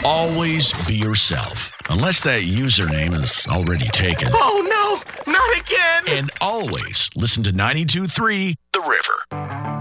Always be yourself. Unless that username is already taken. Oh, no, not again. And always listen to 92.3 The River.